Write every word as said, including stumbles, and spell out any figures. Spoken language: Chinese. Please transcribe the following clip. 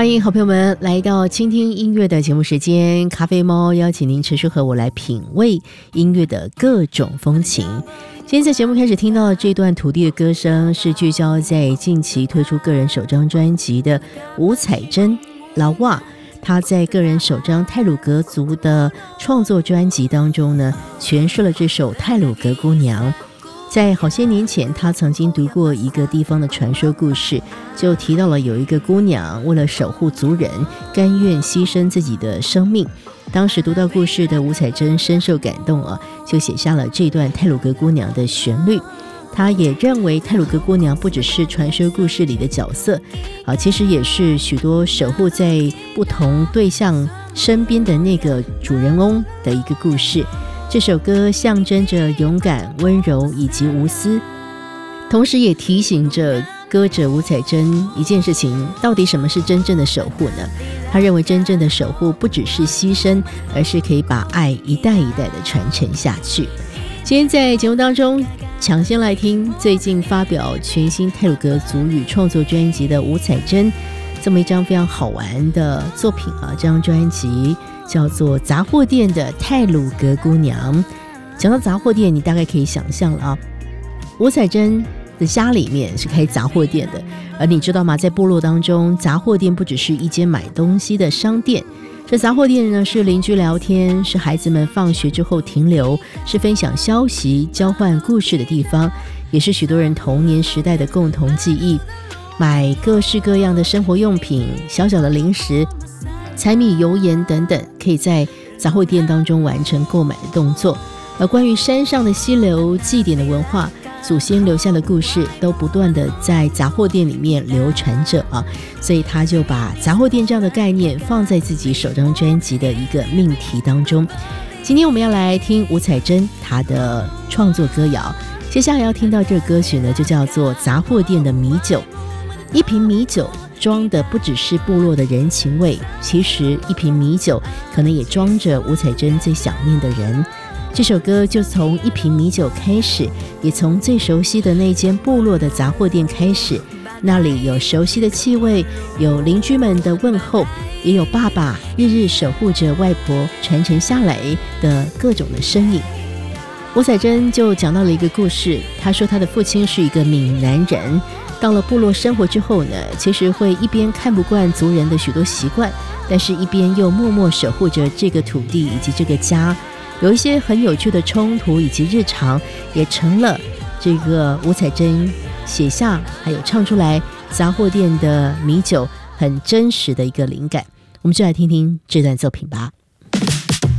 欢迎好朋友们来到倾听音乐的节目时间，咖啡猫邀请您持续和我来品味音乐的各种风情。今天在节目开始听到的这段土地的歌声，是聚焦在近期推出个人首张专辑的吴彩珍老哇，他在个人首张太鲁阁族的创作专辑当中呢，诠释了这首太鲁阁姑娘。在好些年前，他曾经读过一个地方的传说故事，就提到了有一个姑娘为了守护族人，甘愿牺牲自己的生命。当时读到故事的吴彩珍深受感动啊，就写下了这段太鲁阁姑娘的旋律。他也认为太鲁阁姑娘不只是传说故事里的角色啊，其实也是许多守护在不同对象身边的那个主人翁的一个故事。这首歌象征着勇敢、温柔以及无私，同时也提醒着歌者吴彩珍一件事情：到底什么是真正的守护呢？他认为真正的守护不只是牺牲，而是可以把爱一代一代的传承下去。今天在节目当中抢先来听最近发表全新太鲁阁族语创作专辑的吴彩珍这么一张非常好玩的作品啊！这张专辑叫做《杂货店的太鲁阁姑娘》。讲到杂货店，你大概可以想象了啊，吴彩珍的家里面是开杂货店的，而你知道吗？在部落当中，杂货店不只是一间买东西的商店，这杂货店呢是邻居聊天，是孩子们放学之后停留，是分享消息、交换故事的地方，也是许多人童年时代的共同记忆。买各式各样的生活用品，小小的零食、柴米油盐等等，可以在杂货店当中完成购买的动作。而关于山上的溪流、祭典的文化、祖先留下的故事，都不断的在杂货店里面流传着啊，所以他就把杂货店这样的概念放在自己首张专辑的一个命题当中。今天我们要来听吴彩珍她的创作歌谣，接下来要听到这个歌曲呢，就叫做《杂货店的米酒》。一瓶米酒装的不只是部落的人情味，其实一瓶米酒可能也装着吴彩珍最想念的人。这首歌就从一瓶米酒开始，也从最熟悉的那间部落的杂货店开始。那里有熟悉的气味，有邻居们的问候，也有爸爸日日守护着外婆传承下来的各种的身影。吴彩珍就讲到了一个故事，他说他的父亲是一个闽南人，到了部落生活之后呢，其实会一边看不惯族人的许多习惯，但是一边又默默守护着这个土地以及这个家。有一些很有趣的冲突以及日常，也成了这个吴彩珍写下还有唱出来杂货店的米酒很真实的一个灵感。我们就来听听这段作品吧。